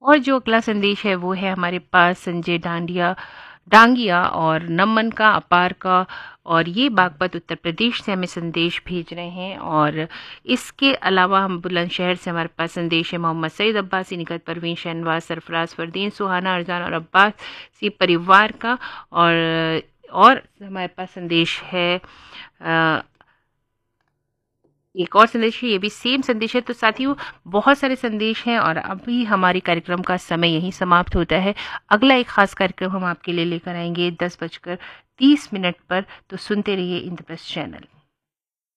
और जो अगला संदेश है वो है हमारे पास संजय डांगिया और नमन का अपार का, और ये बागपत उत्तर प्रदेश से हमें संदेश भेज रहे हैं। और इसके अलावा हम बुलंदशहर से हमारे पास संदेश है मोहम्मद सईद अब्बासी, निकत परवीन शहनवाज सरफराज फरदीन सुहाना अरजान और अब्बासी परिवार का। और हमारे पास संदेश है एक और संदेश है, ये भी सेम संदेश है। तो साथियों बहुत सारे संदेश हैं और अभी हमारे कार्यक्रम का समय यहीं समाप्त होता है। अगला एक खास कार्यक्रम हम आपके लिए लेकर आएंगे 10:30 पर। तो सुनते रहिए इंद्रप्रस्थ चैनल।